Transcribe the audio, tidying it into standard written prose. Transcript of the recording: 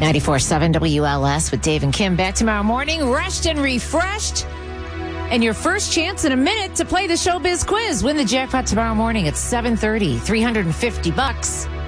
94.7 WLS with Dave and Kim. Back tomorrow morning, rushed and refreshed. And your first chance in a minute to play the Showbiz Quiz. Win the jackpot tomorrow morning at 7:30. $350.